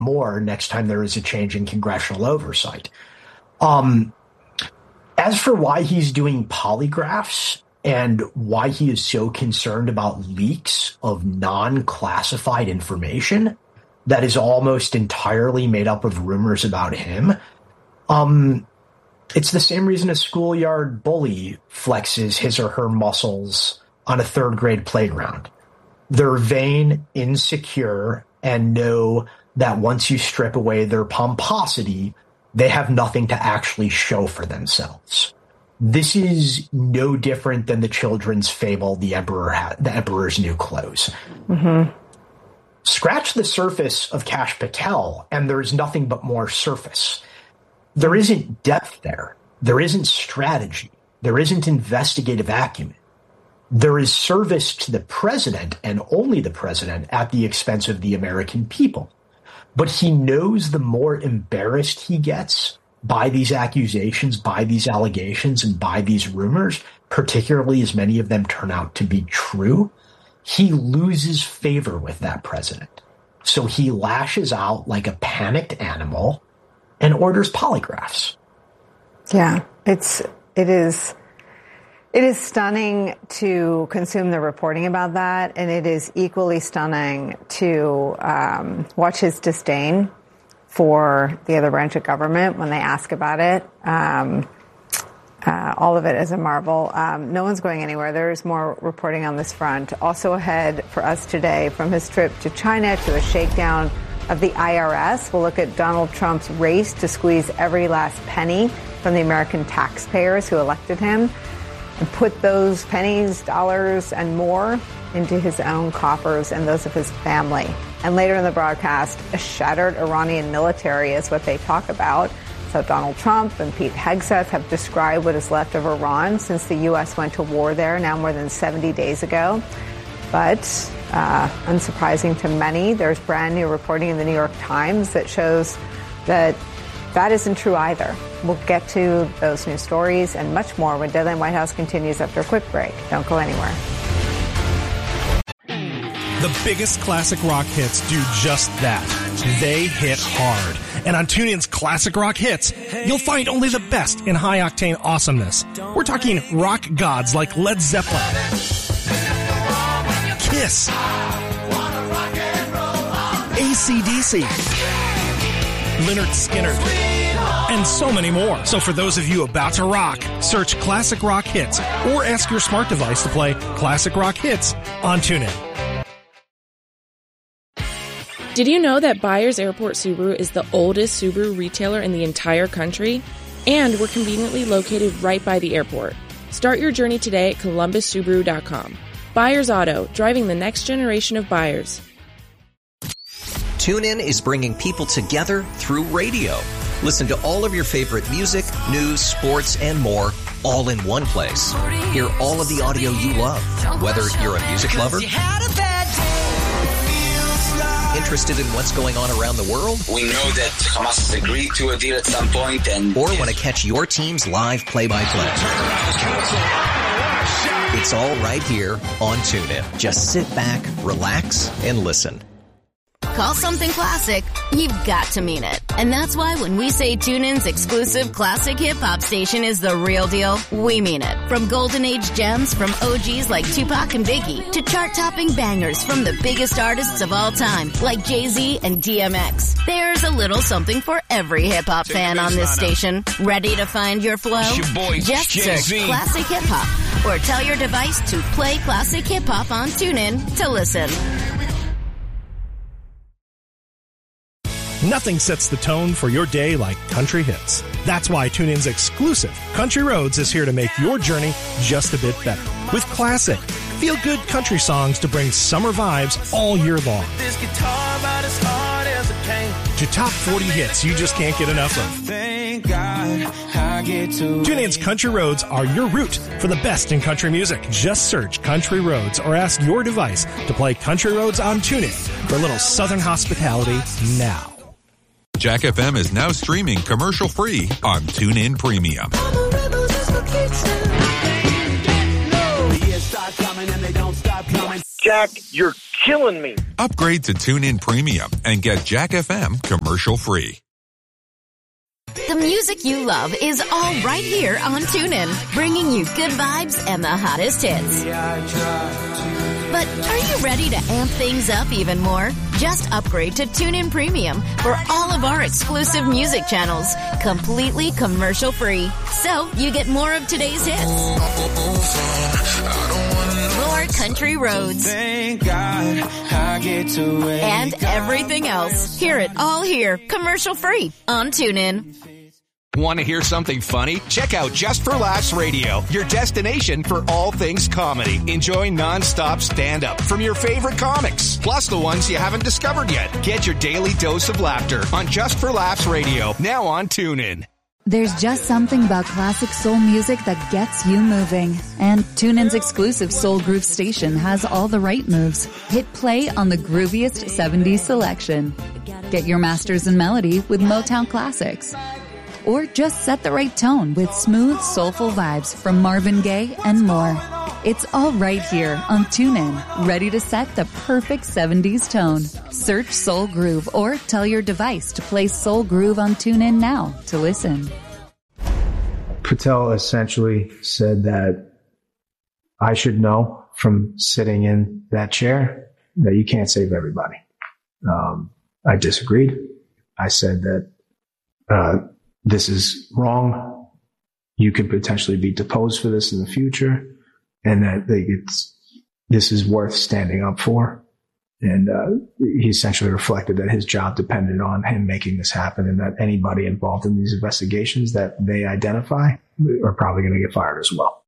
more next time there is a change in congressional oversight. As for why he's doing polygraphs and why he is so concerned about leaks of non-classified information that is almost entirely made up of rumors about him, it's the same reason a schoolyard bully flexes his or her muscles on a third grade playground. They're vain, insecure, and know that once you strip away their pomposity, they have nothing to actually show for themselves. This is no different than the children's fable, the Emperor's New Clothes. Mm-hmm. Scratch the surface of Kash Patel, and there's nothing but more surface. There isn't depth there. There isn't strategy. There isn't investigative acumen. There is service to the president and only the president at the expense of the American people. But he knows the more embarrassed he gets by these accusations, by these allegations, and by these rumors, particularly as many of them turn out to be true, he loses favor with that president. So he lashes out like a panicked animal and orders polygraphs. Yeah, it is stunning to consume the reporting about that, and it is equally stunning to watch his disdain for the other branch of government when they ask about it. All of it is a marvel. No one's going anywhere. There's more reporting on this front. Also ahead for us today, from his trip to China to a shakedown of the IRS, we'll look at Donald Trump's race to squeeze every last penny from the American taxpayers who elected him and put those pennies, dollars, and more into his own coffers and those of his family. And later in the broadcast, a shattered Iranian military is what they talk about. So Donald Trump and Pete Hegseth have described what is left of Iran since the U.S. went to war there now more than 70 days ago. But unsurprising to many, there's brand new reporting in the New York Times that shows that that isn't true either. We'll get to those new stories and much more when Deadline White House continues after a quick break. Don't go anywhere. The biggest classic rock hits do just that. They hit hard. And on TuneIn's Classic Rock Hits, you'll find only the best in high-octane awesomeness. We're talking rock gods like Led Zeppelin, Kiss, AC/DC, Lynyrd Skynyrd, and so many more. So for those of you about to rock, search Classic Rock Hits or ask your smart device to play Classic Rock Hits on TuneIn. Did you know that Byers Airport Subaru is the oldest Subaru retailer in the entire country? And we're conveniently located right by the airport. Start your journey today at ColumbusSubaru.com. Byers Auto, driving the next generation of buyers. TuneIn is bringing people together through radio. Listen to all of your favorite music, news, sports, and more, all in one place. Hear all of the audio you love, whether you're a music lover, interested in what's going on around the world? We know that Hamas has agreed to a deal at some point, and or want to catch your team's live play-by-play. It's all right here on TuneIn. Just sit back, relax, and listen. Call something classic, you've got to mean it. And that's why when we say TuneIn's exclusive classic hip-hop station is the real deal, we mean it. From golden age gems from OGs like Tupac and Biggie to chart-topping bangers from the biggest artists of all time like Jay-Z and DMX. There's a little something for every hip-hop fan on this station. Ready to find your flow? Just search Classic Hip-Hop or tell your device to play Classic Hip-Hop on TuneIn to listen. Nothing sets the tone for your day like country hits. That's why TuneIn's exclusive Country Roads is here to make your journey just a bit better. With classic, feel-good country songs to bring summer vibes all year long. To top 40 hits you just can't get enough of. TuneIn's Country Roads are your route for the best in country music. Just search Country Roads or ask your device to play Country Roads on TuneIn for a little southern hospitality now. Jack FM is now streaming commercial-free on TuneIn Premium. Jack, you're killing me. Upgrade to TuneIn Premium and get Jack FM commercial free. The music you love is all right here on TuneIn, bringing you good vibes and the hottest hits. But are you ready to amp things up even more? Just upgrade to TuneIn Premium for all of our exclusive music channels, completely commercial free. So you get more of today's hits, more country roads, and everything else. Hear it all here, commercial free on TuneIn. Want to hear something funny? Check out Just for Laughs Radio, your destination for all things comedy. Enjoy non-stop stand-up from your favorite comics, plus the ones you haven't discovered yet. Get your daily dose of laughter on Just for Laughs Radio, now on TuneIn. There's just something about classic soul music that gets you moving. And TuneIn's exclusive Soul Groove station has all the right moves. Hit play on the grooviest 70s selection. Get your masters in melody with Motown classics. Or just set the right tone with smooth, soulful vibes from Marvin Gaye and more. It's all right here on TuneIn, ready to set the perfect 70s tone. Search Soul Groove or tell your device to play Soul Groove on TuneIn now to listen. Patel essentially said that I should know from sitting in that chair that you can't save everybody. I disagreed. I said that this is wrong. You could potentially be deposed for this in the future, and that this is worth standing up for. And he essentially reflected that his job depended on him making this happen, and that anybody involved in these investigations that they identify are probably going to get fired as well.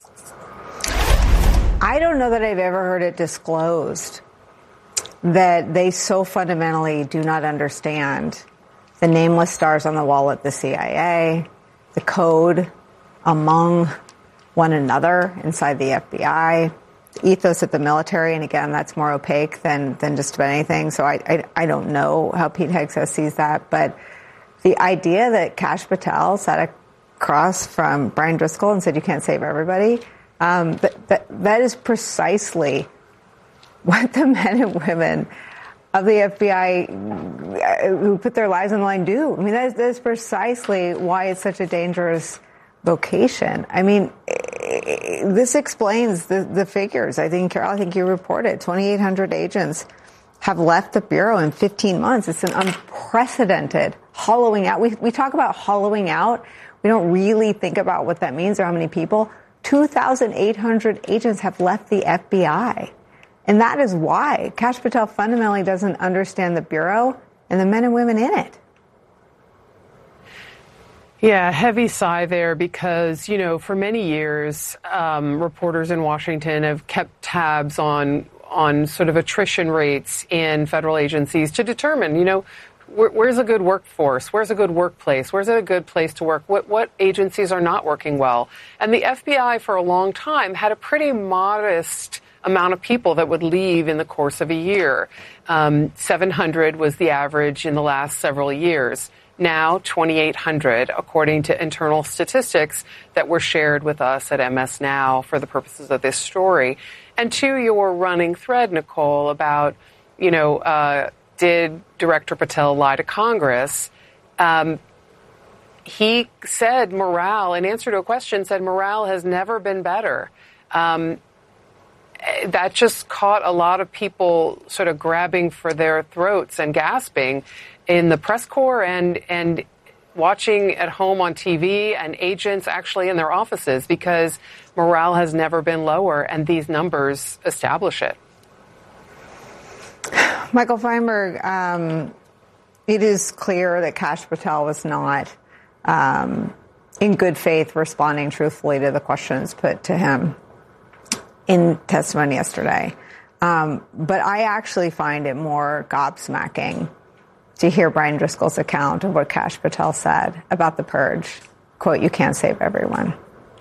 I don't know that I've ever heard it disclosed that they so fundamentally do not understand the nameless stars on the wall at the CIA, the code among one another inside the FBI, the ethos of the military, and again, that's more opaque than just about anything. So I don't know how Pete Hegseth sees that, but the idea that Kash Patel sat across from Brian Driscoll and said you can't save everybody, that is precisely what the men and women of the FBI who put their lives on the line do. I mean, that is precisely why it's such a dangerous vocation. I mean, this explains the figures. I think, Carol, you reported 2,800 agents have left the Bureau in 15 months. It's an unprecedented hollowing out. We talk about hollowing out. We don't really think about what that means or how many people. 2,800 agents have left the FBI. And that is why Kash Patel fundamentally doesn't understand the Bureau and the men and women in it. Yeah, heavy sigh there because, for many years, reporters in Washington have kept tabs on sort of attrition rates in federal agencies to determine, where's a good workforce? Where's a good workplace? Where's a good place to work? What agencies are not working well? And the FBI for a long time had a pretty modest amount of people that would leave in the course of a year. 700 was the average in the last several years. Now, 2,800, according to internal statistics that were shared with us at MS Now for the purposes of this story. And to your running thread, Nicole, about, did Director Patel lie to Congress? He said morale, in answer to a question, said morale has never been better. That just caught a lot of people sort of grabbing for their throats and gasping in the press corps and watching at home on TV, and agents actually in their offices, because morale has never been lower, and these numbers establish it. Michael Feinberg, it is clear that Kash Patel was not in good faith responding truthfully to the questions put to him in testimony yesterday. But I actually find it more gobsmacking to hear Brian Driscoll's account of what Kash Patel said about the purge. Quote, you can't save everyone.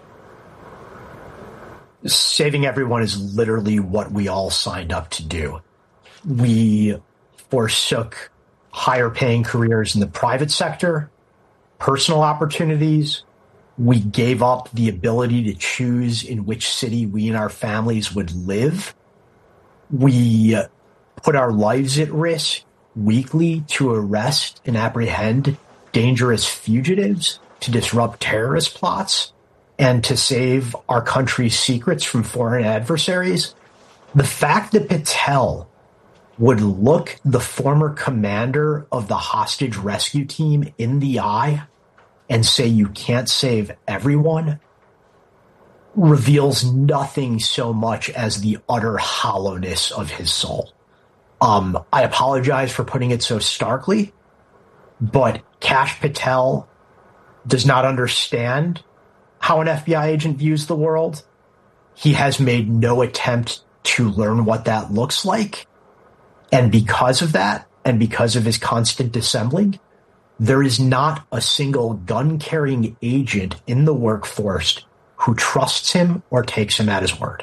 Saving everyone is literally what we all signed up to do. We forsook higher paying careers in the private sector, personal opportunities. We gave up the ability to choose in which city we and our families would live. We put our lives at risk weekly to arrest and apprehend dangerous fugitives, to disrupt terrorist plots, and to save our country's secrets from foreign adversaries. The fact that Patel would look the former commander of the hostage rescue team in the eye and say you can't save everyone reveals nothing so much as the utter hollowness of his soul. I apologize for putting it so starkly, but Kash Patel does not understand how an FBI agent views the world. He has made no attempt to learn what that looks like. And because of that, and because of his constant dissembling, there is not a single gun-carrying agent in the workforce who trusts him or takes him at his word.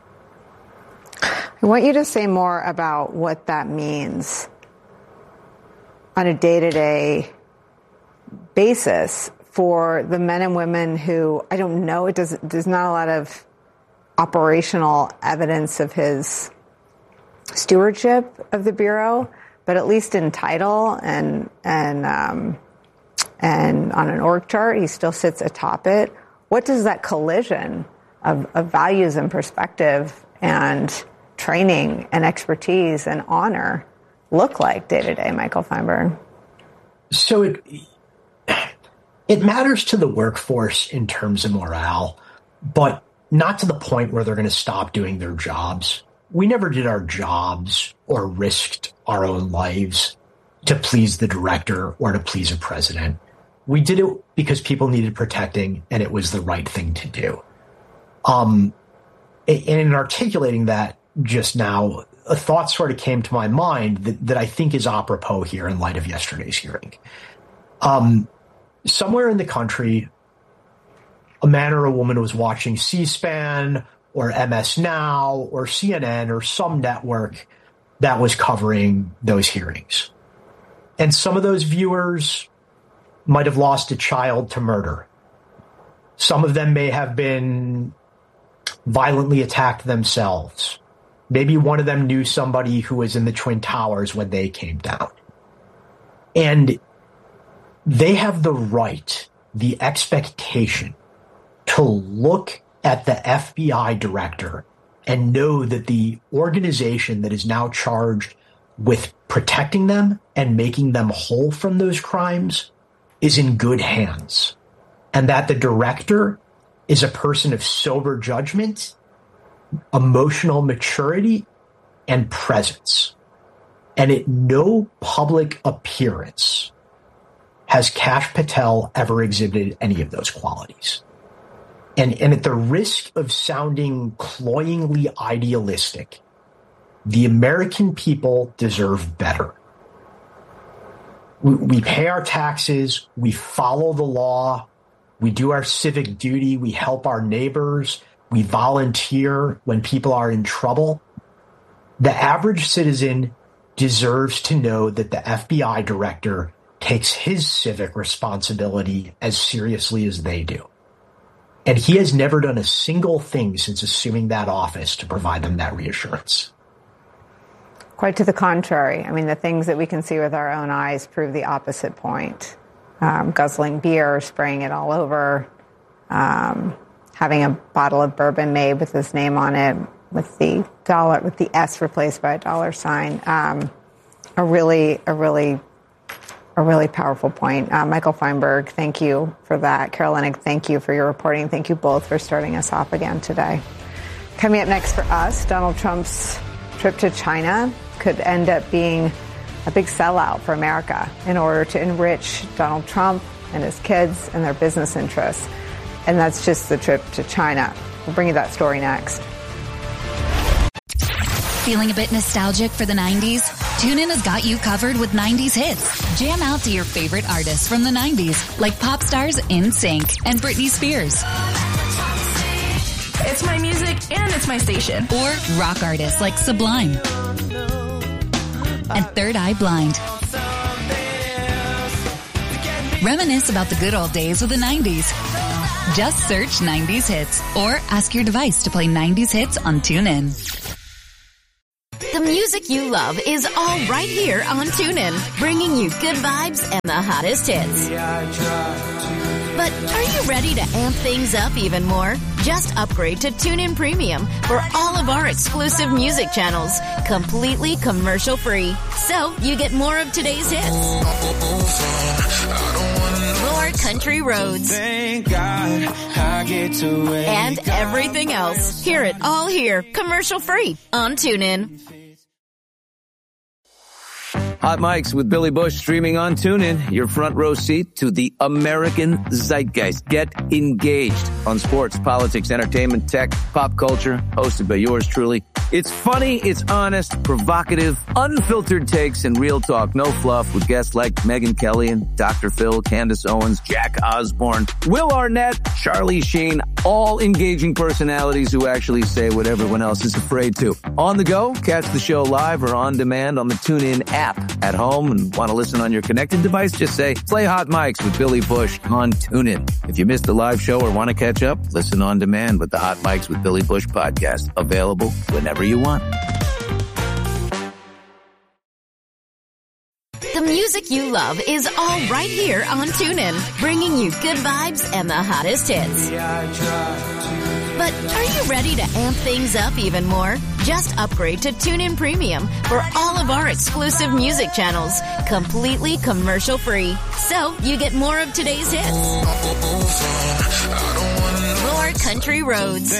I want you to say more about what that means on a day-to-day basis for the men and women who, I don't know, there's not a lot of operational evidence of his stewardship of the Bureau, but at least in title and on an org chart, he still sits atop it. What does that collision of values and perspective and training and expertise and honor look like day to day, Michael Feinberg? So it matters to the workforce in terms of morale, but not to the point where they're going to stop doing their jobs. We never did our jobs or risked our own lives to please the director or to please a president. We did it because people needed protecting, and it was the right thing to do. And in articulating that just now, a thought sort of came to my mind that I think is apropos here in light of yesterday's hearing. Somewhere in the country, a man or a woman was watching C-SPAN or MS Now or CNN or some network that was covering those hearings. And some of those viewers might have lost a child to murder. Some of them may have been violently attacked themselves. Maybe one of them knew somebody who was in the Twin Towers when they came down. And they have the right, the expectation to look at the FBI director and know that the organization that is now charged with protecting them and making them whole from those crimes is in good hands, and that the director is a person of sober judgment, emotional maturity, and presence. And at no public appearance has Kash Patel ever exhibited any of those qualities. And at the risk of sounding cloyingly idealistic, the American people deserve better. We pay our taxes, we follow the law, we do our civic duty, we help our neighbors, we volunteer when people are in trouble. The average citizen deserves to know that the FBI director takes his civic responsibility as seriously as they do. And he has never done a single thing since assuming that office to provide them that reassurance. Quite to the contrary. I mean, the things that we can see with our own eyes prove the opposite point. Guzzling beer, spraying it all over, having a bottle of bourbon made with his name on it, with the dollar, with the S replaced by a dollar sign. A really powerful point. Michael Feinberg, thank you for that. Carol Leonnig, thank you for your reporting. Thank you both for starting us off again today. Coming up next for us, Donald Trump's trip to China could end up being a big sellout for America in order to enrich Donald Trump and his kids and their business interests. And that's just the trip to China. We'll bring you that story next. Feeling a bit nostalgic for the 90s? TuneIn has got you covered with 90s hits. Jam out to your favorite artists from the 90s, like pop stars NSYNC and Britney Spears. It's my music and it's my station. Or rock artists like Sublime and Third Eye Blind. Reminisce about the good old days with the 90s. Just search 90s hits or ask your device to play 90s hits on TuneIn. The music you love is all right here on TuneIn, bringing you good vibes and the hottest hits. But are you ready to amp things up even more? Just upgrade to TuneIn Premium for all of our exclusive music channels, completely commercial-free. So you get more of today's hits, more country roads, and everything else. Hear it all here, commercial-free on TuneIn. Hot Mics with Billy Bush streaming on TuneIn. Your front row seat to the American zeitgeist. Get engaged on sports, politics, entertainment, tech, pop culture. Hosted by yours truly. It's funny, it's honest, provocative, unfiltered takes, and real talk. No fluff with guests like Megyn Kelly and Dr. Phil, Candace Owens, Jack Osborne, Will Arnett, Charlie Sheen. All engaging personalities who actually say what everyone else is afraid to. On the go, catch the show live or on demand on the TuneIn app. At home and want to listen on your connected device, just say, play Hot Mics with Billy Bush on TuneIn. If you missed the live show or want to catch up, listen on demand with the Hot Mics with Billy Bush podcast. Available whenever you want. The music you love is all right here on TuneIn, bringing you good vibes and the hottest hits. But are you ready to amp things up even more? Just upgrade to TuneIn Premium for all of our exclusive music channels, completely commercial-free. So you get more of today's hits, more country roads,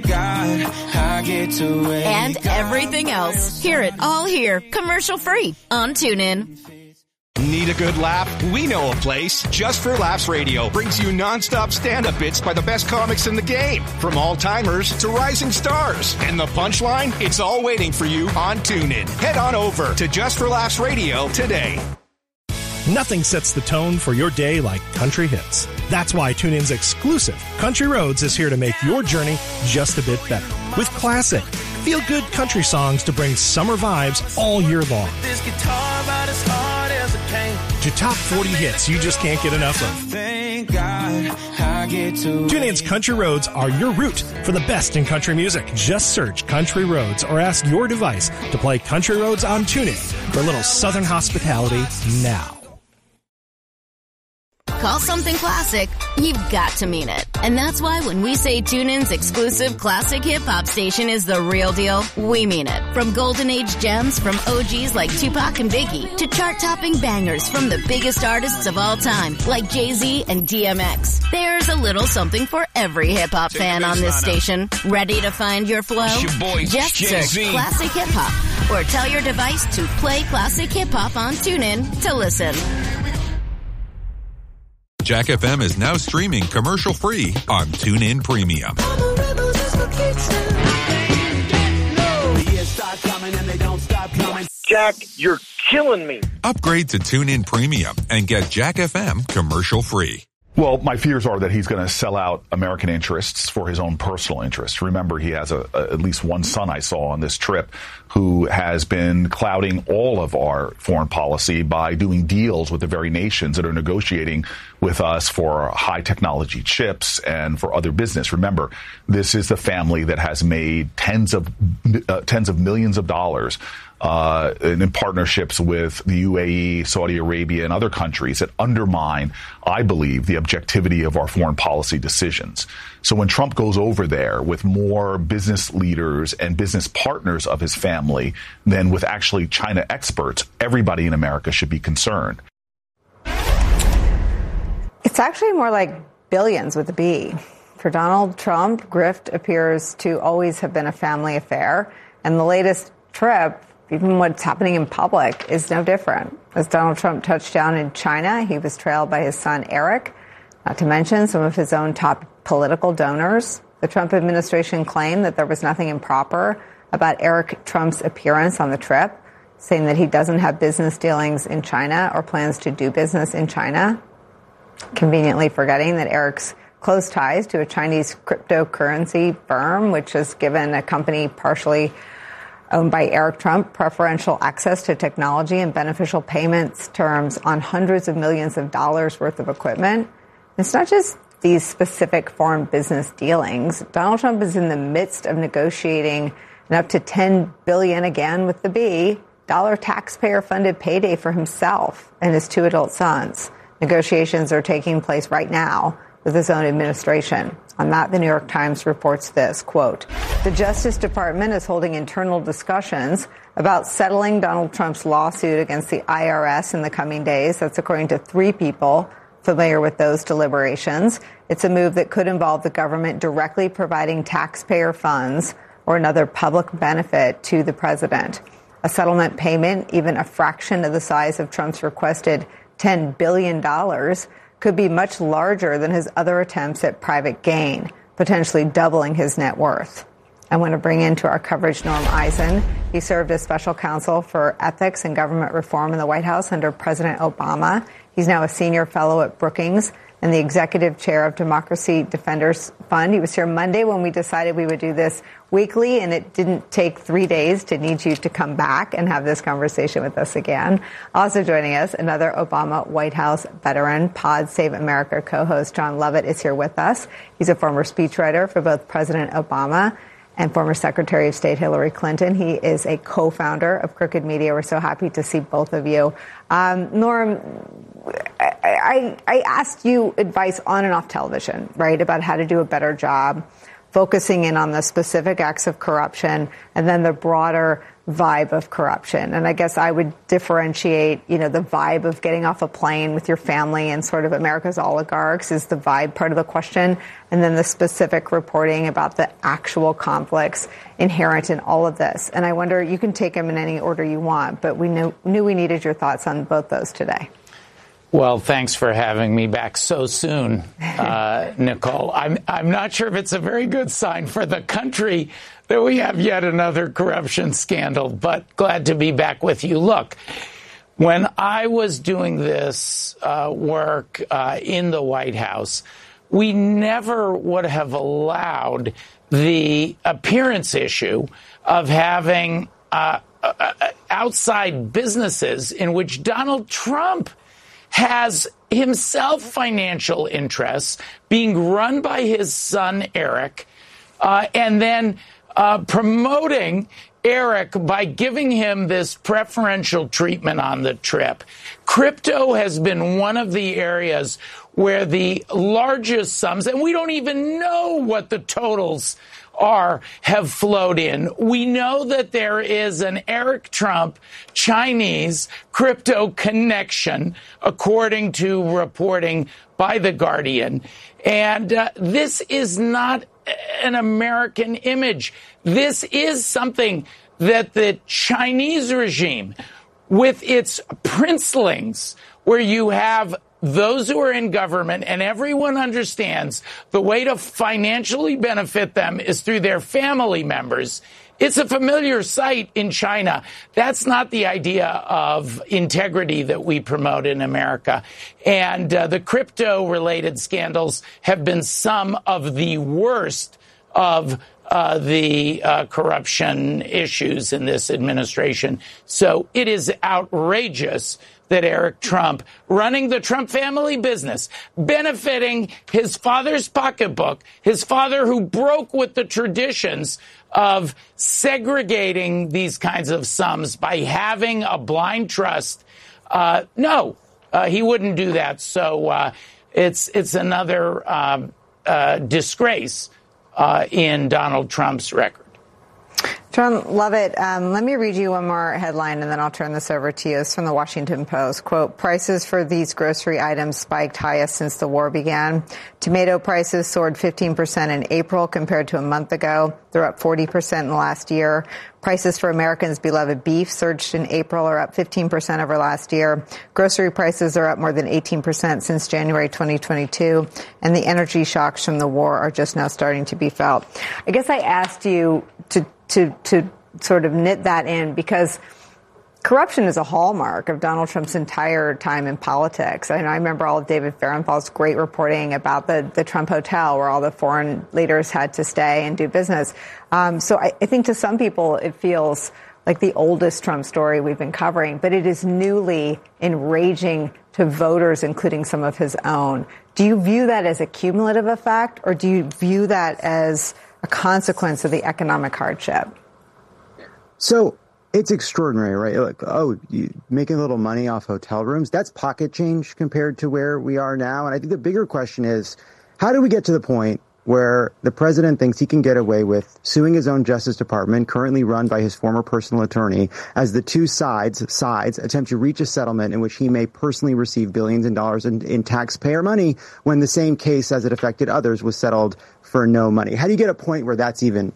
and everything else. Hear it all here, commercial-free on TuneIn. Need a good laugh? We know a place. Just for Laughs Radio brings you nonstop stand-up bits by the best comics in the game. From all-timers to rising stars. And the punchline? It's all waiting for you on TuneIn. Head on over to Just for Laughs Radio today. Nothing sets the tone for your day like country hits. That's why TuneIn's exclusive Country Roads is here to make your journey just a bit better. With classic, feel-good country songs to bring summer vibes all year long. This guitar about as hard as it came. To top 40 hits you just can't get enough of. Thank God I get to TuneIn's Country Roads are your route for the best in country music. Just search Country Roads or ask your device to play Country Roads on TuneIn for a little Southern hospitality now. Call something classic, you've got to mean it. And that's why when we say TuneIn's exclusive classic hip-hop station is the real deal, we mean it. From golden age gems from OGs like Tupac and Biggie to chart-topping bangers from the biggest artists of all time like Jay-Z and DMX. There's a little something for every hip-hop fan on this station. Ready to find your flow? Just search Classic Hip-Hop or tell your device to play Classic Hip-Hop on TuneIn to listen. Jack FM is now streaming commercial-free on TuneIn Premium. Jack, you're killing me. Upgrade to TuneIn Premium and get Jack FM commercial-free. Well, my fears are that he's going to sell out American interests for his own personal interests. Remember, he has at least one son I saw on this trip who has been clouding all of our foreign policy by doing deals with the very nations that are negotiating with us for high technology chips and for other business. Remember, this is the family that has made tens of millions of dollars in partnerships with the UAE, Saudi Arabia, and other countries that undermine, I believe, the objectivity of our foreign policy decisions. So when Trump goes over there with more business leaders and business partners of his family than with actually China experts, everybody in America should be concerned. It's actually more like billions with a B. For Donald Trump, grift appears to always have been a family affair, and the latest trip, even what's happening in public, is no different. As Donald Trump touched down in China, he was trailed by his son Eric, not to mention some of his own top political donors. The Trump administration claimed that there was nothing improper about Eric Trump's appearance on the trip, saying that he doesn't have business dealings in China or plans to do business in China, conveniently forgetting that Eric's close ties to a Chinese cryptocurrency firm, which has given a company partially owned by Eric Trump preferential access to technology and beneficial payments terms on hundreds of millions of dollars worth of equipment. It's not just these specific foreign business dealings. Donald Trump is in the midst of negotiating and up to $10 billion, again with the B, taxpayer-funded payday for himself and his 2 adult sons. Negotiations are taking place right now with his own administration. On that, the New York Times reports this, quote, the Justice Department is holding internal discussions about settling Donald Trump's lawsuit against the IRS in the coming days. That's according to 3 people familiar with those deliberations. It's a move that could involve the government directly providing taxpayer funds or another public benefit to the president. A settlement payment, even a fraction of the size of Trump's requested $10 billion, could be much larger than his other attempts at private gain, potentially doubling his net worth. I want to bring into our coverage Norm Eisen. He served as special counsel for ethics and government reform in the White House under President Obama. He's now a senior fellow at Brookings and the executive chair of Democracy Defenders Fund. He was here Monday when we decided we would do this weekly, and it didn't take 3 days to need you to come back and have this conversation with us again. Also joining us, another Obama White House veteran, Pod Save America co-host Jon Lovett is here with us. He's a former speechwriter for both President Obama and former Secretary of State Hillary Clinton. He is a co-founder of Crooked Media. We're so happy to see both of you. Norm, I asked you advice on and off television, right, about how to do a better job focusing in on the specific acts of corruption and then the broader vibe of corruption. And I guess I would differentiate, the vibe of getting off a plane with your family and sort of America's oligarchs is the vibe part of the question. And then the specific reporting about the actual conflicts inherent in all of this. And I wonder, you can take them in any order you want, but we knew we needed your thoughts on both those today. Well, thanks for having me back so soon, Nicole. I'm not sure if it's a very good sign for the country that we have yet another corruption scandal, but glad to be back with you. Look, when I was doing this work in the White House, we never would have allowed the appearance issue of having outside businesses in which Donald Trump has himself financial interests being run by his son, Eric, and then promoting Eric by giving him this preferential treatment on the trip. Crypto has been one of the areas where the largest sums, and we don't even know what the totals are, have flowed in. We know that there is an Eric Trump Chinese crypto connection, according to reporting by The Guardian. And this is not an American image. This is something that the Chinese regime, with its princelings, where you have those who are in government, and everyone understands the way to financially benefit them is through their family members. It's a familiar sight in China. That's not the idea of integrity that we promote in America. And the crypto-related scandals have been some of the worst of the corruption issues in this administration. So it is outrageous that Eric Trump, running the Trump family business, benefiting his father's pocketbook, his father who broke with the traditions of segregating these kinds of sums by having a blind trust. No, he wouldn't do that. So it's another disgrace in Donald Trump's record. Jon Lovett, let me read you one more headline, and then I'll turn this over to you. It's from the Washington Post. Quote, prices for these grocery items spiked highest since the war began. Tomato prices soared 15% in April compared to a month ago. They're up 40% in the last year. Prices for Americans' beloved beef surged in April, are up 15% over last year. Grocery prices are up more than 18% since January 2022. And the energy shocks from the war are just now starting to be felt. I guess I asked you to sort of knit that in because corruption is a hallmark of Donald Trump's entire time in politics. I remember all of David Fahrenthal's great reporting about the Trump Hotel where all the foreign leaders had to stay and do business. So I think to some people it feels like the oldest Trump story we've been covering, but it is newly enraging to voters, including some of his own. Do you view that as a cumulative effect, or do you view that as a consequence of the economic hardship? So it's extraordinary, right? Like, you making a little money off hotel rooms. That's pocket change compared to where we are now. And I think the bigger question is, how do we get to the point where the president thinks he can get away with suing his own Justice Department, currently run by his former personal attorney, as the two sides attempt to reach a settlement in which he may personally receive billions of dollars in taxpayer money when the same case as it affected others was settled for no money? How do you get to the point where that's even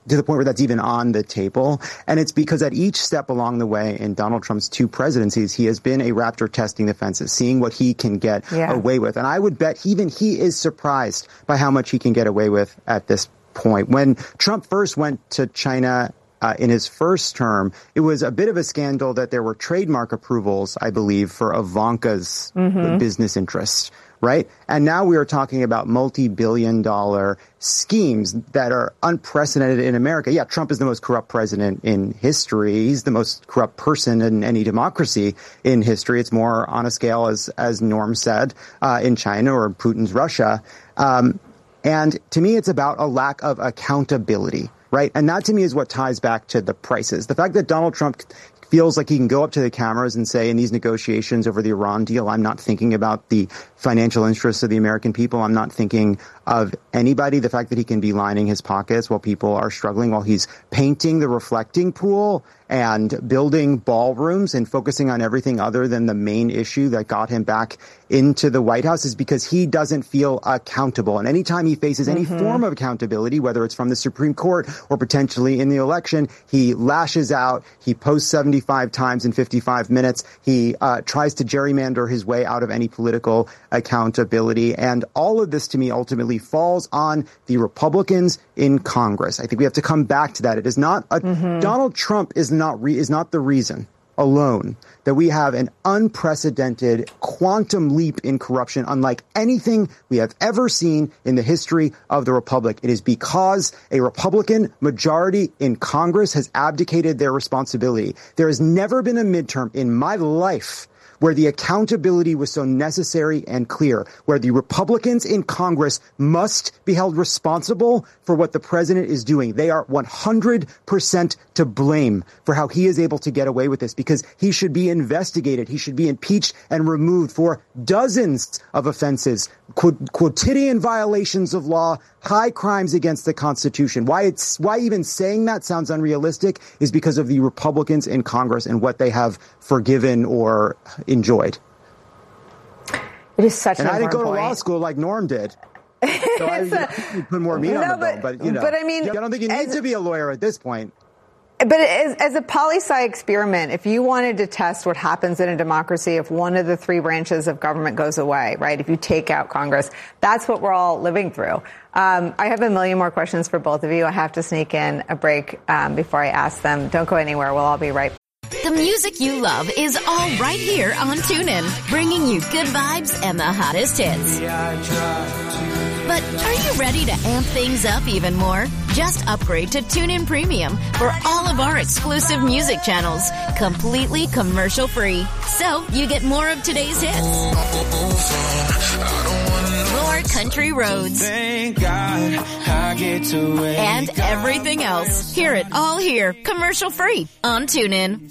on the table? And it's because at each step along the way in Donald Trump's two presidencies, he has been a raptor testing the fences, seeing what he can get away with. And I would bet even he is surprised by how much he can get away with at this point. When Trump first went to China in his first term, it was a bit of a scandal that there were trademark approvals, I believe, for Ivanka's business interests. Right? And now we are talking about multi-billion-dollar schemes that are unprecedented in America. Yeah, Trump is the most corrupt president in history. He's the most corrupt person in any democracy in history. It's more on a scale, as Norm said, in China or Putin's Russia. And to me, it's about a lack of accountability, right? And that to me is what ties back to the prices. The fact that Donald Trump feels like he can go up to the cameras and say, in these negotiations over the Iran deal, I'm not thinking about the financial interests of the American people. I'm not thinking of anybody. The fact that he can be lining his pockets while people are struggling, while he's painting the reflecting pool and building ballrooms and focusing on everything other than the main issue that got him back into the White House, is because he doesn't feel accountable. And anytime he faces any form of accountability, whether it's from the Supreme Court or potentially in the election, he lashes out. He posts 75 times in 55 minutes. He tries to gerrymander his way out of any political accountability. And all of this, to me, ultimately falls on the Republicans in Congress. I think we have to come back to that. It is not Donald Trump is not the reason alone that we have an unprecedented quantum leap in corruption unlike anything we have ever seen in the history of the Republic. It is because a Republican majority in Congress has abdicated their responsibility. There has never been a midterm in my life where the accountability was so necessary and clear, where the Republicans in Congress must be held responsible for what the president is doing. They are 100% to blame for how he is able to get away with this, because he should be investigated. He should be impeached and removed for dozens of offenses, quotidian violations of law, high crimes against the Constitution. Why even saying that sounds unrealistic is because of the Republicans in Congress and what they have forgiven or enjoyed. It is such an important point. And I didn't go to law school like Norm did. So I put more meat on the bone. But I mean, I don't think you need to be a lawyer at this point. But as a poli-sci experiment, if you wanted to test what happens in a democracy if one of the three branches of government goes away, right? If you take out Congress, that's what we're all living through. I have a million more questions for both of you. I have to sneak in a break before I ask them. Don't go anywhere. We'll all be right back. The music you love is all right here on TuneIn, bringing you good vibes and the hottest hits. But are you ready to amp things up even more? Just upgrade to TuneIn Premium for all of our exclusive music channels, completely commercial-free. So you get more of today's hits, more country roads, and everything else. Hear it all here, commercial-free on TuneIn.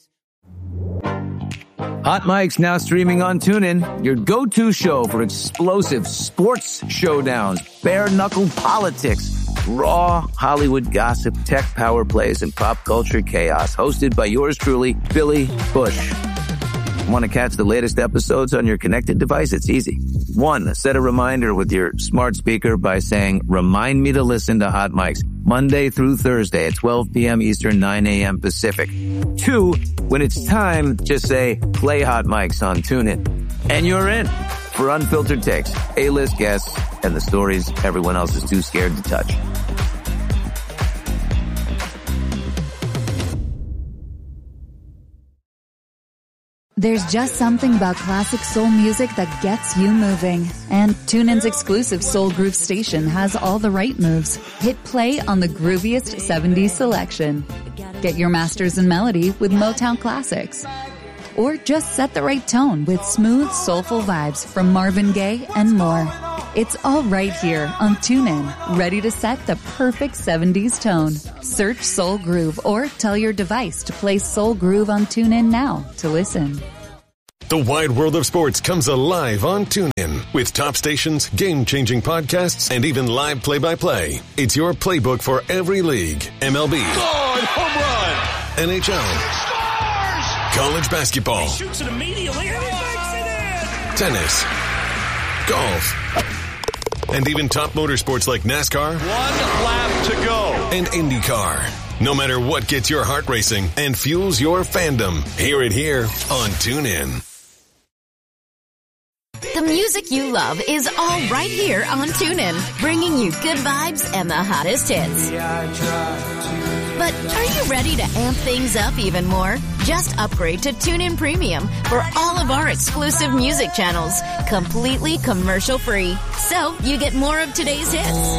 Hot Mike's now streaming on TuneIn, your go-to show for explosive sports showdowns, bare-knuckle politics, raw Hollywood gossip, tech power plays, and pop culture chaos. Hosted by yours truly, Billy Bush. Want to catch the latest episodes on your connected device? It's easy. 1, set a reminder with your smart speaker by saying, "Remind me to listen to Hot Mike's Monday through Thursday at 12 p.m. Eastern, 9 a.m. Pacific." 2, when it's time, just say, "Play Hot Mike's" on TuneIn. And you're in for unfiltered takes, A-list guests, and the stories everyone else is too scared to touch. There's just something about classic soul music that gets you moving. And TuneIn's exclusive Soul Groove station has all the right moves. Hit play on the grooviest 70s selection. Get your masters in melody with Motown classics. Or just set the right tone with smooth, soulful vibes from Marvin Gaye and more. It's all right here on TuneIn, ready to set the perfect 70s tone. Search Soul Groove or tell your device to play Soul Groove on TuneIn now to listen. The wide world of sports comes alive on TuneIn with top stations, game-changing podcasts, and even live play-by-play. It's your playbook for every league. MLB. Home run! NHL. Scores! College basketball. He shoots it immediately and he makes it in! Tennis. Golf. And even top motorsports like NASCAR. One lap to go. And IndyCar. No matter what gets your heart racing and fuels your fandom, hear it here on TuneIn. The music you love is all right here on TuneIn, bringing you good vibes and the hottest hits. But are you ready to amp things up even more? Just upgrade to TuneIn Premium for all of our exclusive music channels, completely commercial-free. So you get more of today's hits,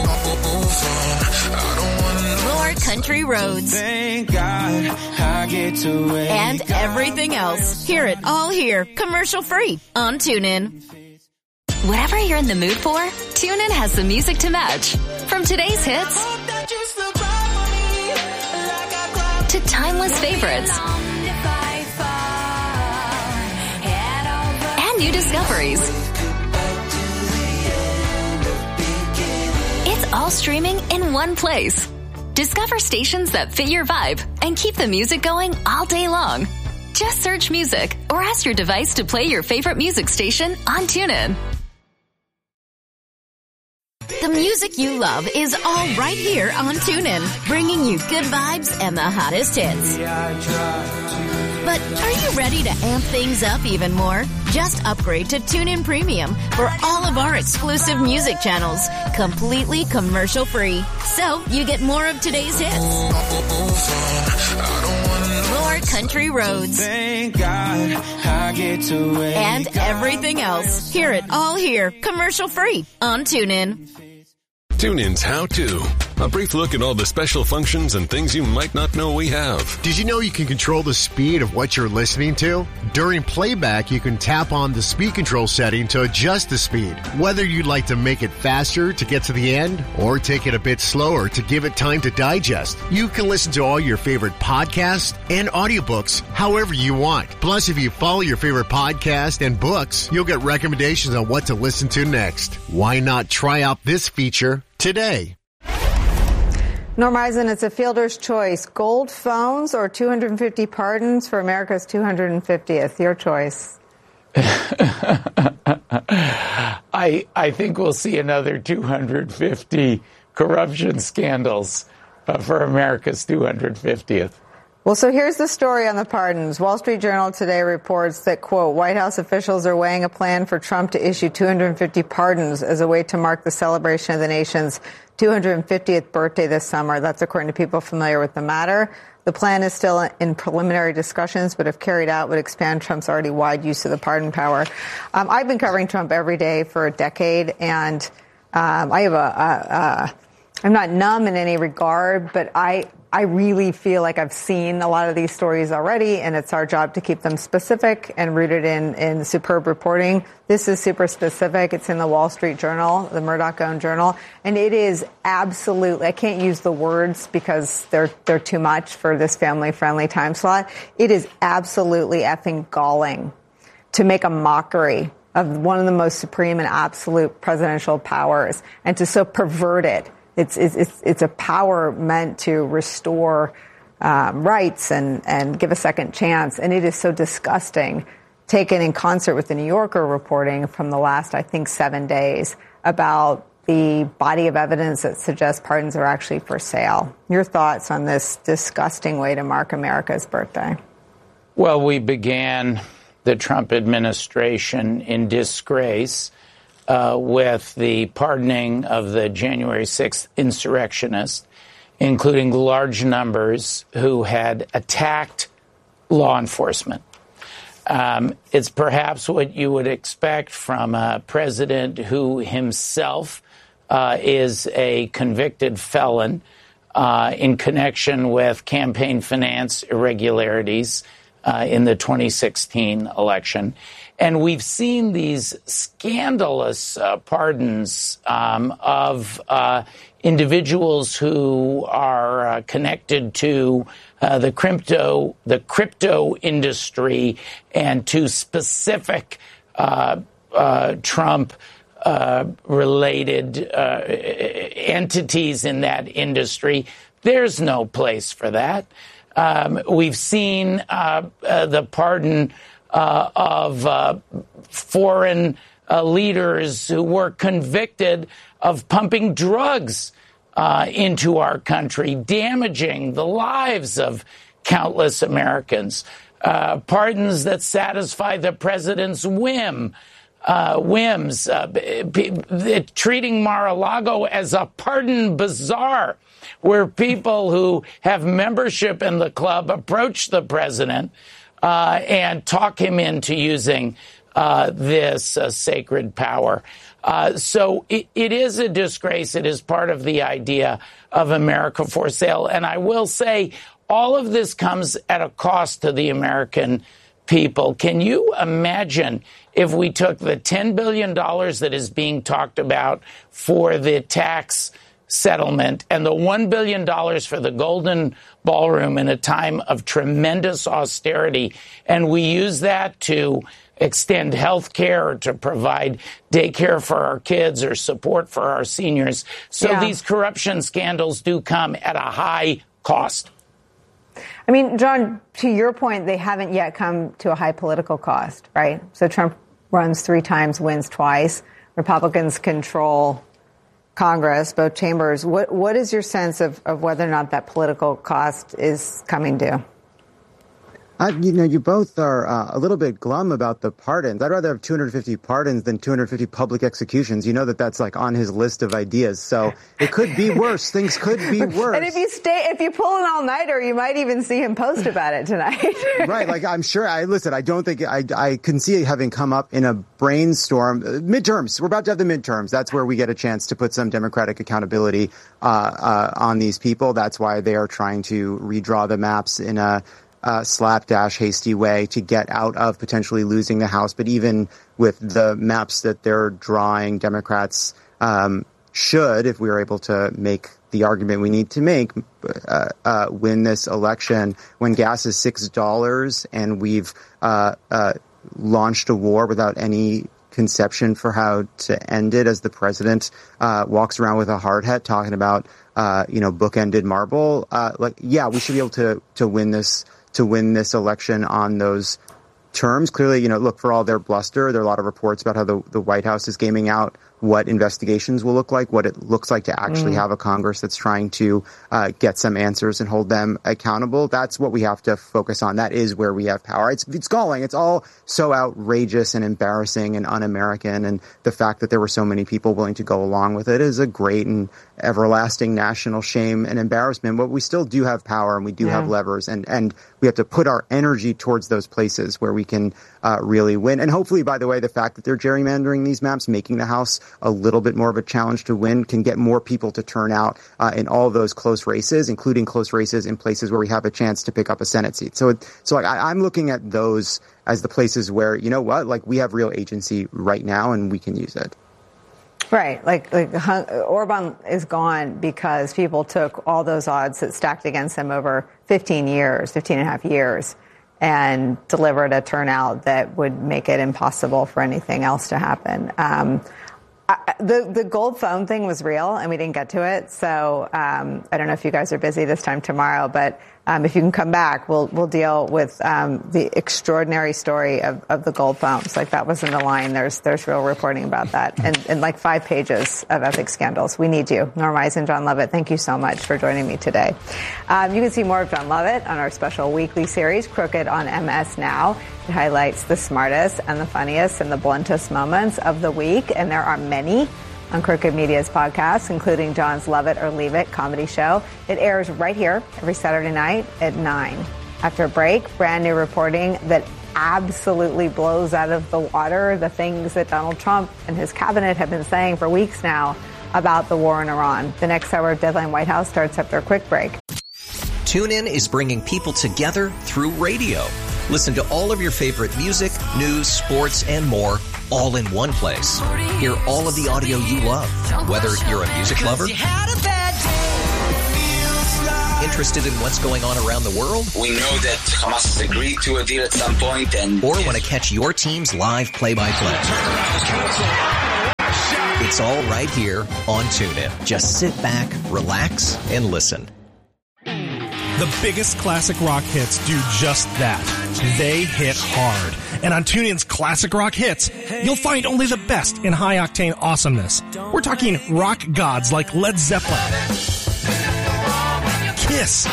more country roads, Thank God I get to wake and everything else. Hear it all here, commercial-free on TuneIn. Whatever you're in the mood for, TuneIn has the music to match. From today's hits to timeless favorites and new discoveries. It's all streaming in one place. Discover stations that fit your vibe and keep the music going all day long. Just search music or ask your device to play your favorite music station on TuneIn. The music you love is all right here on TuneIn, bringing you good vibes and the hottest hits. But are you ready to amp things up even more? Just upgrade to TuneIn Premium for all of our exclusive music channels, completely commercial-free. So you get more of today's hits, more country roads, Thank God I get to wake and everything else. Hear it all here, commercial-free on TuneIn. TuneIn's How To. A brief look at all the special functions and things you might not know we have. Did you know you can control the speed of what you're listening to? During playback, you can tap on the speed control setting to adjust the speed. Whether you'd like to make it faster to get to the end or take it a bit slower to give it time to digest, you can listen to all your favorite podcasts and audiobooks however you want. Plus, if you follow your favorite podcast and books, you'll get recommendations on what to listen to next. Why not try out this feature today? Norm Eisen, it's a fielder's choice. Gold phones or 250 pardons for America's 250th? Your choice. I think we'll see another 250 corruption scandals for America's 250th. Well, so here's the story on the pardons. Wall Street Journal today reports that, quote, White House officials are weighing a plan for Trump to issue 250 pardons as a way to mark the celebration of the nation's 250th birthday this summer. That's according to people familiar with the matter. The plan is still in preliminary discussions, but if carried out, would expand Trump's already wide use of the pardon power. I've been covering Trump every day for a decade, and I have I'm not numb in any regard, but I really feel like I've seen a lot of these stories already, and it's our job to keep them specific and rooted in superb reporting. This is super specific. It's in the Wall Street Journal, the Murdoch-owned journal, and it is absolutely, I can't use the words because they're too much for this family-friendly time slot. It is absolutely effing galling to make a mockery of one of the most supreme and absolute presidential powers and to so pervert it. It's a power meant to restore rights and give a second chance, and it is so disgusting. Taken in concert with the New Yorker reporting from the last, I think, 7 days about the body of evidence that suggests pardons are actually for sale. Your thoughts on this disgusting way to mark America's birthday? Well, we began the Trump administration in disgrace with the pardoning of the January 6th insurrectionists, including large numbers who had attacked law enforcement. It's perhaps what you would expect from a president who himself is a convicted felon in connection with campaign finance irregularities in the 2016 election. And we've seen these scandalous pardons of individuals who are connected to the crypto industry and to specific Trump related entities in that industry. There's no place for that. We've seen the pardon of foreign leaders who were convicted of pumping drugs into our country, damaging the lives of countless Americans. Pardons that satisfy the president's whims, treating Mar-a-Lago as a pardon bazaar, where people who have membership in the club approach the president and talk him into using this sacred power. So it is a disgrace. It is part of the idea of America for sale. And I will say all of this comes at a cost to the American people. Can you imagine if we took the $10 billion that is being talked about for the tax settlement and the $1 billion for the Golden Ballroom in a time of tremendous austerity, and we use that to extend health care or to provide daycare for our kids or support for our seniors? So these corruption scandals do come at a high cost. I mean, John, to your point, they haven't yet come to a high political cost, right? So Trump runs 3 times, wins twice. Republicans control Congress, both chambers. What is your sense of whether or not that political cost is coming due? You both are a little bit glum about the pardons. I'd rather have 250 pardons than 250 public executions. You know that's like on his list of ideas. So it could be worse. Things could be worse. And if you pull an all-nighter, you might even see him post about it tonight. Right. Like, I'm sure. I don't think I can see it having come up in a brainstorm. Midterms. We're about to have the midterms. That's where we get a chance to put some democratic accountability on these people. That's why they are trying to redraw the maps in a slapdash, hasty way to get out of potentially losing the House. But even with the maps that they're drawing, Democrats should, if we are able to make the argument we need to make, win this election when gas is $6 and we've launched a war without any conception for how to end it, as the president walks around with a hard hat talking about bookended marble. We should be able to win this election on those terms. Clearly, look, for all their bluster, there are a lot of reports about how the White House is gaming out what investigations will look like, what it looks like to actually have a Congress that's trying to get some answers and hold them accountable. That's what we have to focus on. That is where we have power. It's galling. It's all so outrageous and embarrassing and un-American. And the fact that there were so many people willing to go along with it is a great and everlasting national shame and embarrassment. But we still do have power and we do have levers. And we have to put our energy towards those places where we can really win. And hopefully, by the way, the fact that they're gerrymandering these maps, making the House a little bit more of a challenge to win, can get more people to turn out in all those close races, including close races in places where we have a chance to pick up a Senate seat. So I'm looking at those as the places where, we have real agency right now and we can use it. Right. Like Orban is gone because people took all those odds that stacked against him over 15 and a half years and delivered a turnout that would make it impossible for anything else to happen. The gold phone thing was real, and we didn't get to it. So I don't know if you guys are busy this time tomorrow, but if you can come back, we'll deal with the extraordinary story of the gold phones. Like, that was in the line. There's real reporting about that, and like 5 pages of epic scandals. We need you, Norm Eisen, John Lovett. Thank you so much for joining me today. You can see more of John Lovett on our special weekly series, Crooked on MS Now. It highlights the smartest and the funniest and the bluntest moments of the week, and there are many on Crooked Media's podcast, including John's Love It or Leave It comedy show. It airs right here every Saturday night at 9. After a break, brand new reporting that absolutely blows out of the water the things that Donald Trump and his cabinet have been saying for weeks now about the war in Iran. The next hour of Deadline White House starts after a quick break. TuneIn is bringing people together through radio. Listen to all of your favorite music, news, sports, and more all in one place. Hear all of the audio you love, whether you're a music lover, interested in what's going on around the world, We know that Hamas has agreed to a deal at some point, and or want to catch your team's live play-by-play. It's all right here on TuneIn. Just sit back, relax, and listen. The biggest classic rock hits do just that. They hit hard. And on TuneIn's Classic Rock Hits, you'll find only the best in high-octane awesomeness. We're talking rock gods like Led Zeppelin, Kiss,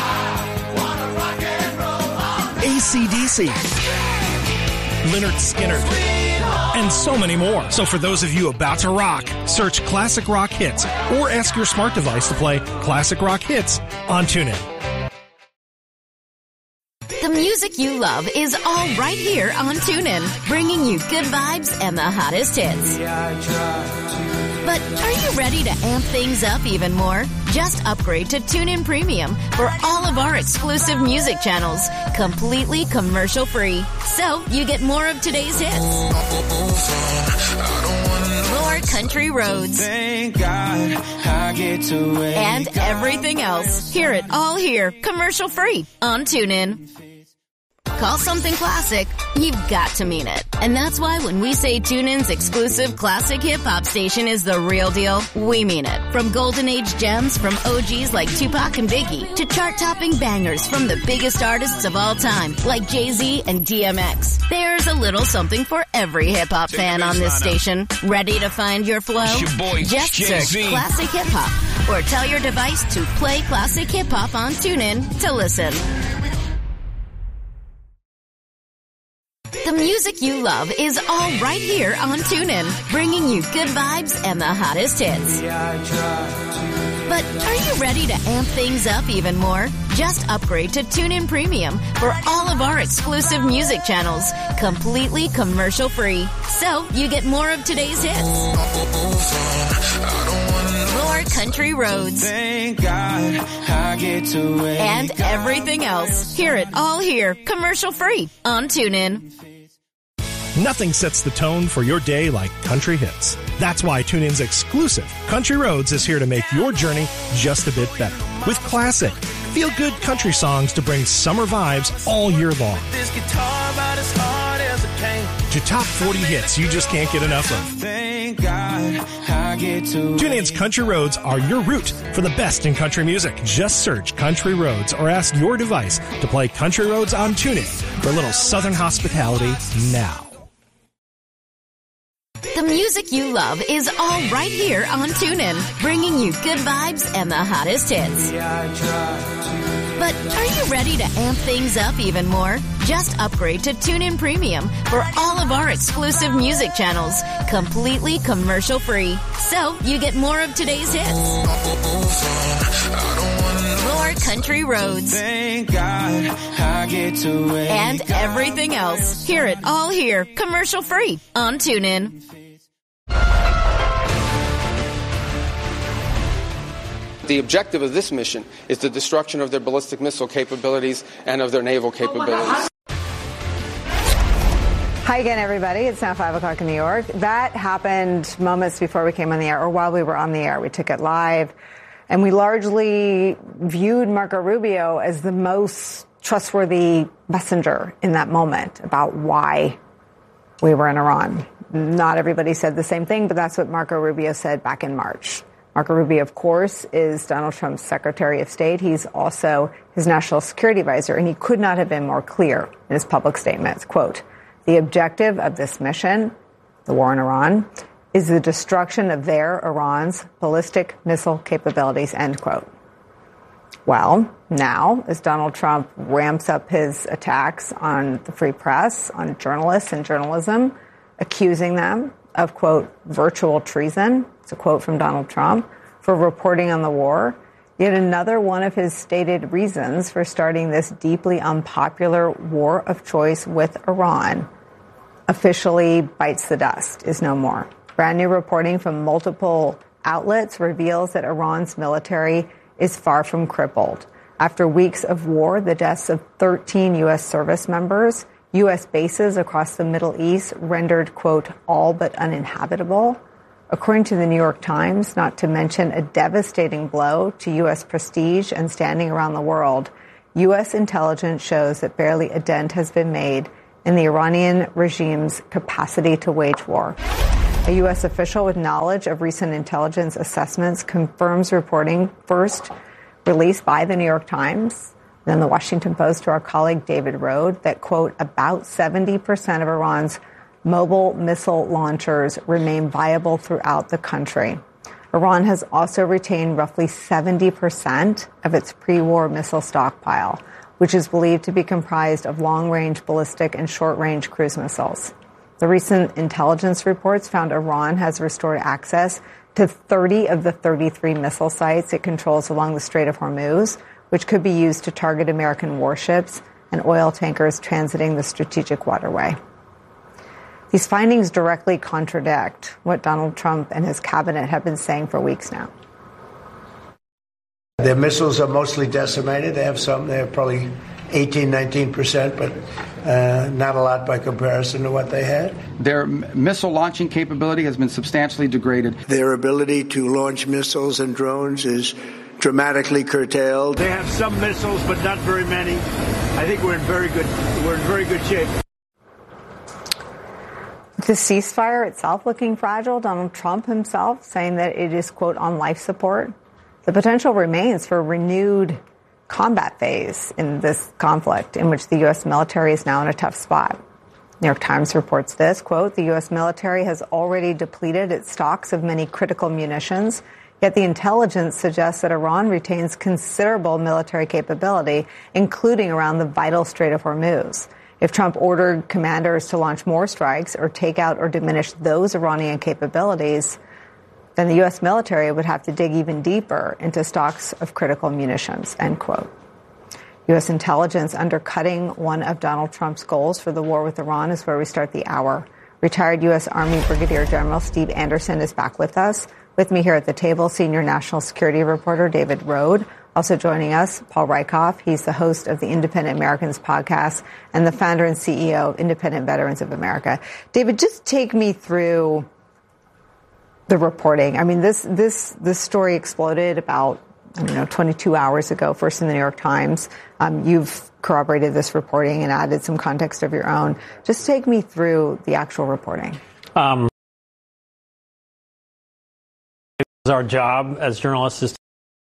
AC/DC, Lynyrd Skynyrd, and so many more. So for those of you about to rock, search Classic Rock Hits or ask your smart device to play Classic Rock Hits on TuneIn. The music you love is all right here on TuneIn, bringing you good vibes and the hottest hits. But are you ready to amp things up even more? Just upgrade to TuneIn Premium for all of our exclusive music channels, completely commercial-free. So you get more of today's hits, more country roads, and everything else. Hear it all here, commercial-free on TuneIn. Call something classic, you've got to mean it. And that's why when we say TuneIn's exclusive classic hip-hop station is the real deal, we mean it. From golden age gems from OGs like Tupac and Biggie to chart-topping bangers from the biggest artists of all time like Jay-Z and DMX. There's a little something for every hip-hop fan on this station. Ready to find your flow? Just search Classic Hip-Hop or tell your device to play Classic Hip-Hop on TuneIn to listen. The music you love is all right here on TuneIn, bringing you good vibes and the hottest hits. But are you ready to amp things up even more? Just upgrade to TuneIn Premium for all of our exclusive music channels, completely commercial-free. So you get more of today's hits, more country roads, and everything else. Hear it all here, commercial-free on TuneIn. Nothing sets the tone for your day like country hits. That's why TuneIn's exclusive Country Roads is here to make your journey just a bit better. With classic, feel-good country songs to bring summer vibes all year long. To top 40 hits you just can't get enough of. TuneIn's Country Roads are your route for the best in country music. Just search Country Roads or ask your device to play Country Roads on TuneIn for a little southern hospitality now. The music you love is all right here on TuneIn, bringing you good vibes and the hottest hits. But are you ready to amp things up even more? Just upgrade to TuneIn Premium for all of our exclusive music channels, completely commercial-free. So you get more of today's hits, more country roads, and everything else. Hear it all here, commercial-free on TuneIn. The objective of this mission is the destruction of their ballistic missile capabilities and of their naval capabilities. Hi again, everybody. It's now 5 o'clock in New York. That happened moments before we came on the air, or while we were on the air. We took it live, and we largely viewed Marco Rubio as the most trustworthy messenger in that moment about why we were in Iran. Not everybody said the same thing, but that's what Marco Rubio said back in March. Marco Rubio, of course, is Donald Trump's Secretary of State. He's also his national security advisor, and he could not have been more clear in his public statements. Quote, the objective of this mission, the war in Iran, is the destruction of Iran's ballistic missile capabilities, end quote. Well, now, as Donald Trump ramps up his attacks on the free press, on journalists and journalism, accusing them of, quote, virtual treason, it's a quote from Donald Trump, for reporting on the war, yet another one of his stated reasons for starting this deeply unpopular war of choice with Iran officially bites the dust, is no more. Brand new reporting from multiple outlets reveals that Iran's military is far from crippled. After weeks of war, the deaths of 13 U.S. service members U.S. bases across the Middle East rendered, quote, all but uninhabitable. According to the New York Times, not to mention a devastating blow to U.S. prestige and standing around the world, U.S. intelligence shows that barely a dent has been made in the Iranian regime's capacity to wage war. A U.S. official with knowledge of recent intelligence assessments confirms reporting first released by the New York Times, then the Washington Post to our colleague David Rode, that, quote, about 70% of Iran's mobile missile launchers remain viable throughout the country. Iran has also retained roughly 70% of its pre-war missile stockpile, which is believed to be comprised of long-range ballistic and short-range cruise missiles. The recent intelligence reports found Iran has restored access to 30 of the 33 missile sites it controls along the Strait of Hormuz, which could be used to target American warships and oil tankers transiting the strategic waterway. These findings directly contradict what Donald Trump and his cabinet have been saying for weeks now. Their missiles are mostly decimated. They have probably 18-19%, but not a lot by comparison to what they had. Their missile launching capability has been substantially degraded. Their ability to launch missiles and drones is dramatically curtailed. They have some missiles, but not very many. I think we're in very good shape. The ceasefire itself looking fragile, Donald Trump himself saying that it is, quote, on life support. The potential remains for a renewed combat phase in this conflict in which the U.S. military is now in a tough spot. New York Times reports this, quote, the U.S. military has already depleted its stocks of many critical munitions, yet the intelligence suggests that Iran retains considerable military capability, including around the vital Strait of Hormuz. If Trump ordered commanders to launch more strikes or take out or diminish those Iranian capabilities, then the U.S. military would have to dig even deeper into stocks of critical munitions, end quote. U.S. intelligence undercutting one of Donald Trump's goals for the war with Iran is where we start the hour. Retired U.S. Army Brigadier General Steve Anderson is back with us. With me here at the table, senior national security reporter David Rode. Also joining us, Paul Rieckhoff. He's the host of the Independent Americans podcast and the founder and CEO of Independent Veterans of America. David, just take me through the reporting. I mean, this story exploded about 22 hours ago, first in the New York Times. You've corroborated this reporting and added some context of your own. Just take me through the actual reporting. Our job as journalists is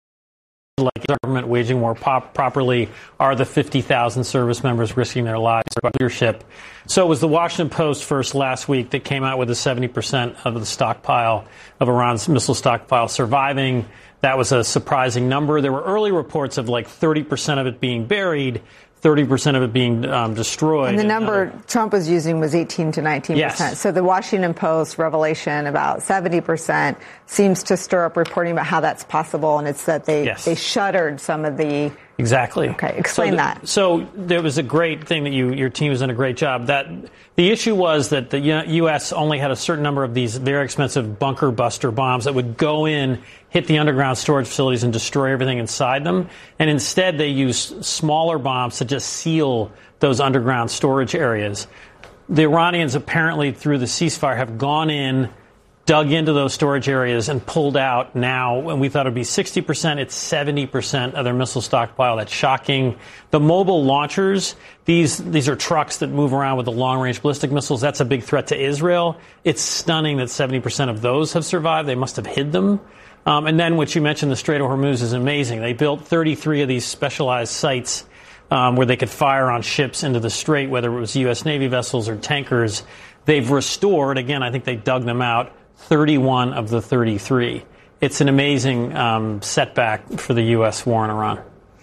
to, like government waging war properly, are the 50,000 service members risking their lives for leadership. So it was the Washington Post first last week that came out with the 70% of the stockpile of Iran's missile stockpile surviving. That was a surprising number. There were early reports of like 30% of it being buried, 30% of it being destroyed. And the number Trump was using was 18 to 19%. Yes. So the Washington Post revelation about 70% seems to stir up reporting about how that's possible, and it's that they shuttered some of the... Exactly. Okay, explain that. So there was a great thing that your team has done a great job. That the issue was that the U.S. only had a certain number of these very expensive bunker buster bombs that would go in, hit the underground storage facilities and destroy everything inside them. And instead they used smaller bombs to just seal those underground storage areas. The Iranians apparently through the ceasefire have gone in, dug into those storage areas and pulled out now, and we thought it would be 60%, it's 70% of their missile stockpile. That's shocking. The mobile launchers, these are trucks that move around with the long-range ballistic missiles. That's a big threat to Israel. It's stunning that 70% of those have survived. They must have hid them. And then what you mentioned, the Strait of Hormuz is amazing. They built 33 of these specialized sites where they could fire on ships into the strait, whether it was U.S. Navy vessels or tankers. They've restored, again, I think they dug them out, 31 of the 33. It's an amazing setback for the U.S. war in Iran.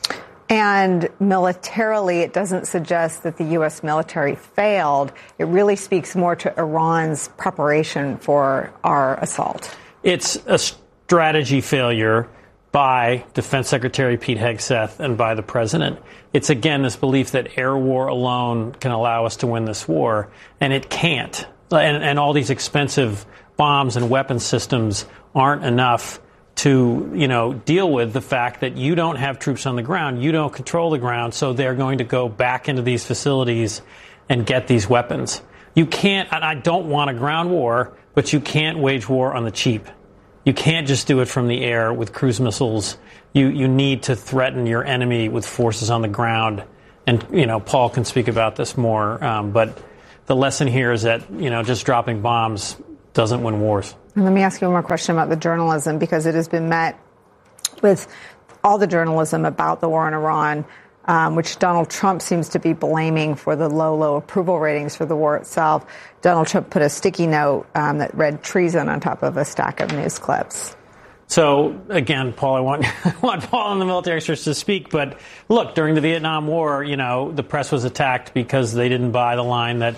And militarily, it doesn't suggest that the U.S. military failed. It really speaks more to Iran's preparation for our assault. It's a strategy failure by Defense Secretary Pete Hegseth and by the president. It's, again, this belief that air war alone can allow us to win this war, and it can't. And all these expensive bombs and weapon systems aren't enough to, deal with the fact that you don't have troops on the ground. You don't control the ground, so they're going to go back into these facilities and get these weapons. You can't, and I don't want a ground war, but you can't wage war on the cheap. You can't just do it from the air with cruise missiles. You need to threaten your enemy with forces on the ground. And, Paul can speak about this more. But the lesson here is that, just dropping bombs doesn't win wars. And let me ask you one more question about the journalism, because it has been met with all the journalism about the war in Iran, which Donald Trump seems to be blaming for the low approval ratings for the war itself. Donald Trump put a sticky note that read treason on top of a stack of news clips. So, again, Paul, I want Paul and the military experts to speak. But look, during the Vietnam War, the press was attacked because they didn't buy the line that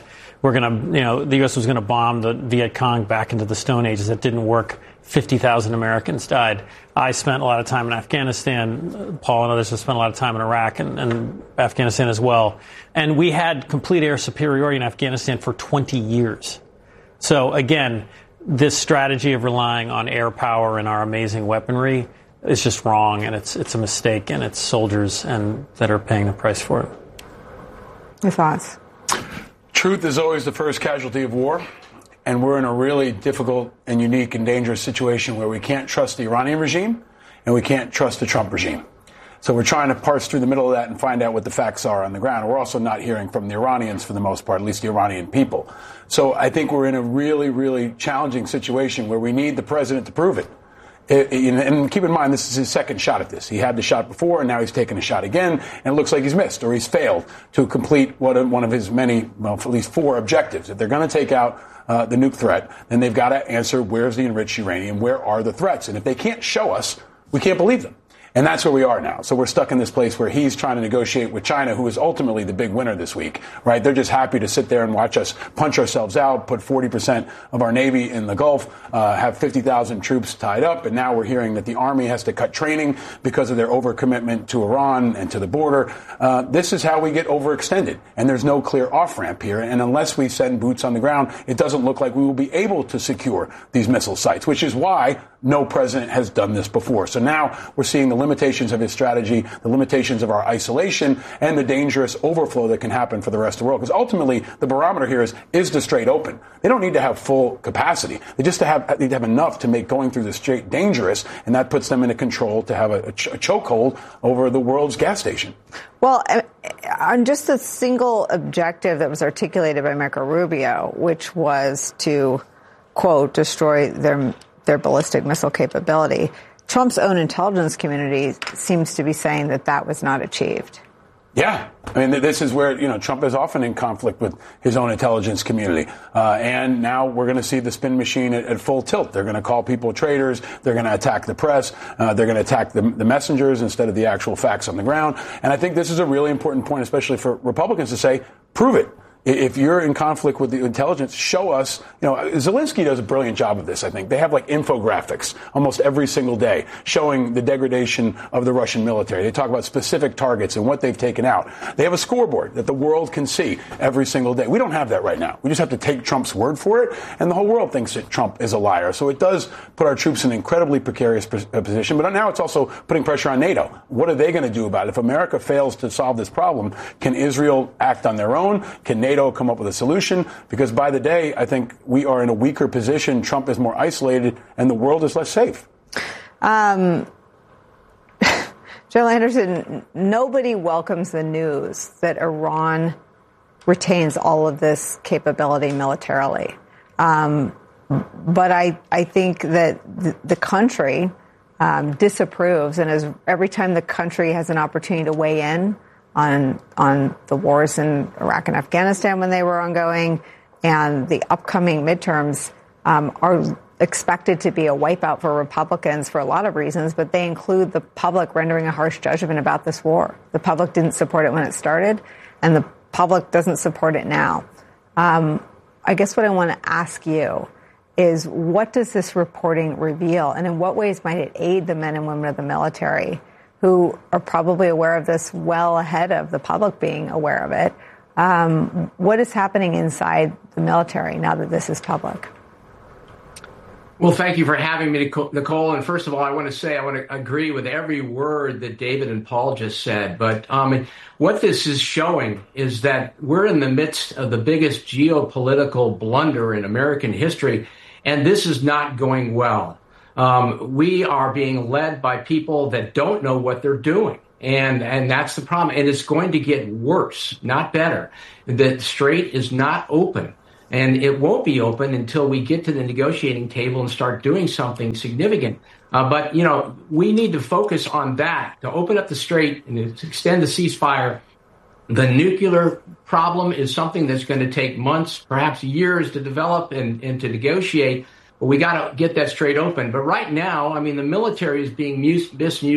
the U.S. was going to bomb the Viet Cong back into the Stone Ages. That didn't work. 50,000 Americans died. I spent a lot of time in Afghanistan. Paul and others have spent a lot of time in Iraq and Afghanistan as well. And we had complete air superiority in Afghanistan for 20 years. So, again, this strategy of relying on air power and our amazing weaponry is just wrong, and it's a mistake, and it's soldiers that are paying the price for it. Your thoughts? Truth is always the first casualty of war, and we're in a really difficult and unique and dangerous situation where we can't trust the Iranian regime and we can't trust the Trump regime. So we're trying to parse through the middle of that and find out what the facts are on the ground. We're also not hearing from the Iranians for the most part, at least the Iranian people. So I think we're in a really, really challenging situation where we need the president to prove it. And keep in mind, this is his second shot at this. He had the shot before, and now he's taken a shot again, and it looks like he's missed or he's failed to complete one of his many, at least 4 objectives. If they're going to take out the nuke threat, then they've got to answer where's the enriched uranium, where are the threats. And if they can't show us, we can't believe them. And that's where we are now. So we're stuck in this place where he's trying to negotiate with China, who is ultimately the big winner this week, right? They're just happy to sit there and watch us punch ourselves out, put 40% of our Navy in the Gulf, have 50,000 troops tied up. And now we're hearing that the Army has to cut training because of their overcommitment to Iran and to the border. This is how we get overextended. And there's no clear off-ramp here. And unless we send boots on the ground, it doesn't look like we will be able to secure these missile sites, which is why no president has done this before. So now we're seeing the limitations of his strategy, the limitations of our isolation, and the dangerous overflow that can happen for the rest of the world. Because ultimately, the barometer here is the Strait open. They don't need to have full capacity. They just need to have enough to make going through the Strait dangerous, and that puts them into control to have a chokehold over the world's gas station. Well, on just a single objective that was articulated by Marco Rubio, which was to, quote, destroy their ballistic missile capability, Trump's own intelligence community seems to be saying that was not achieved. Yeah. I mean, this is where, Trump is often in conflict with his own intelligence community. And now we're going to see the spin machine at full tilt. They're going to call people traitors. They're going to attack the press. They're going to attack the messengers instead of the actual facts on the ground. And I think this is a really important point, especially for Republicans, to say, prove it. If you're in conflict with the intelligence, show us. Zelensky does a brilliant job of this, I think. They have infographics almost every single day showing the degradation of the Russian military. They talk about specific targets and what they've taken out. They have a scoreboard that the world can see every single day. We don't have that right now. We just have to take Trump's word for it, and the whole world thinks that Trump is a liar. So it does put our troops in an incredibly precarious position, but now it's also putting pressure on NATO. What are they going to do about it? If America fails to solve this problem, can Israel act on their own? Can NATO come up with a solution? Because by the day, I think we are in a weaker position. Trump is more isolated and the world is less safe. General Anderson, nobody welcomes the news that Iran retains all of this capability militarily. But I think that the country disapproves, and every time the country has an opportunity to weigh in on the wars in Iraq and Afghanistan when they were ongoing, and the upcoming midterms are expected to be a wipeout for Republicans for a lot of reasons, but they include the public rendering a harsh judgment about this war. The public didn't support it when it started, and the public doesn't support it now. I guess what I want to ask you is, what does this reporting reveal, and in what ways might it aid the men and women of the military who are probably aware of this well ahead of the public being aware of it? What is happening inside the military now that this is public? Well, thank you for having me, Nicole. And first of all, I want to agree with every word that David and Paul just said. But what this is showing is that we're in the midst of the biggest geopolitical blunder in American history, and this is not going well. We are being led by people that don't know what they're doing. And that's the problem. And it's going to get worse, not better. The Strait is not open. And it won't be open until we get to the negotiating table and start doing something significant. But, we need to focus on that, to open up the Strait and to extend the ceasefire. The nuclear problem is something that's going to take months, perhaps years to develop and to negotiate. But we got to get that Strait open. But right now, the military is being misused